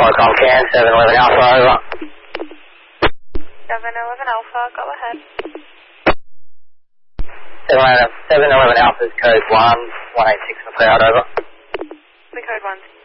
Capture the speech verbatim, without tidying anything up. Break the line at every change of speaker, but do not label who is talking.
Qualcomm Can, seven eleven Alpha, over.
seven eleven Alpha, go ahead.
seven eleven Alpha's code one, one eight six McLeod, over.
The code one.